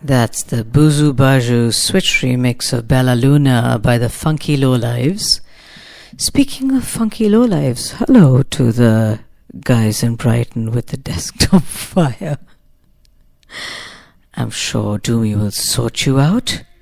That's the Buzu Baju Switch remix of Bella Luna by the Funky Lowlives. Speaking of Funky Lowlives, hello to the guys in Brighton with the desktop fire. I'm sure Doomy will sort you out.